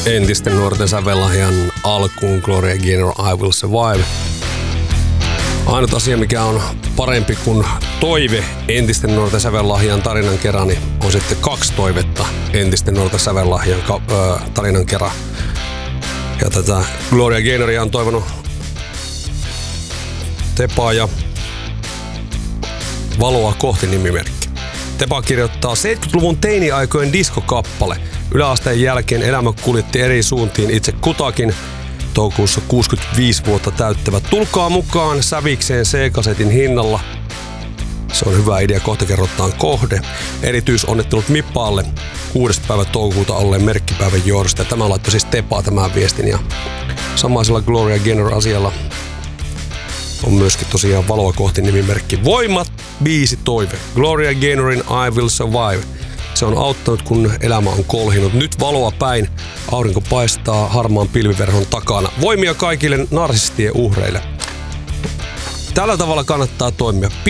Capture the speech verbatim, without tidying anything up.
entisten nuorten sävellahjan alkuun Gloria Gaynor I Will Survive. Ainut asia, mikä on parempi kuin toive entisten nuorten sävellahjan tarinan kerran, niin on sitten kaksi toivetta entisten nuorten sävellahjan äh, tarinan kerran. Ja tätä Gloria Gaynoria on toivonut Tepa ja Valoa kohti -nimimerkki. Tepa kirjoittaa seitsemänkymmentäluvun teini-aikojen diskokappale. Yläasteen jälkeen elämä kuljetti eri suuntiin itse kutakin. Toukokuussa kuusikymmentäviisi vuotta täyttävät. Tulkaa mukaan sävikseen C-kasetin hinnalla. Se on hyvä idea, kohta kerrotaan kohde. Erityisonnittelut Mippaalle kuudes päivä toukokuuta olleen merkkipäivän johdosta. Tämä laittoi siis Tepaa tämän viestin. Ja samaisella Gloria Gaynor asialla on myöskin tosiaan Valoa kohti -nimimerkki. Voimat biisi toive. Gloria Gaynorin I Will Survive. Se on auttanut, kun elämä on kolhinut. Nyt valoa päin. Aurinko paistaa harmaan pilviverhon takana. Voimia kaikille narsistien uhreille. Tällä tavalla kannattaa toimia.